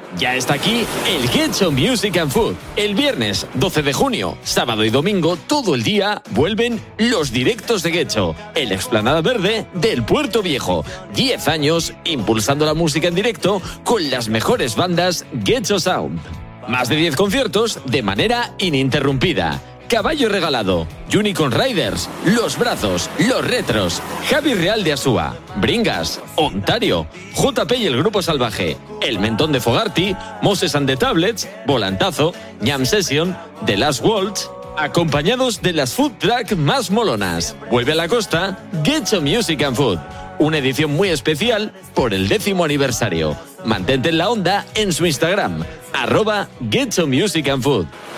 Ya está aquí el Getxo Music and Food. El viernes 12 de junio, sábado y domingo, todo el día, vuelven los directos de Getxo, en la explanada verde del Puerto Viejo. 10 años impulsando la música en directo con las mejores bandas Getxo Sound. Más de 10 conciertos de manera ininterrumpida. Caballo Regalado, Unicorn Riders, Los Brazos, Los Retros, Javi Real de Asúa, Bringas, Ontario, JP y el Grupo Salvaje, El Mentón de Fogarty, Moses and the Tablets, Volantazo, Jam Session, The Last Waltz, acompañados de las food truck más molonas. Vuelve a la costa Getxo Music and Food, una edición muy especial por el 10º aniversario. Mantente en la onda en su Instagram, @Getxo Music and Food.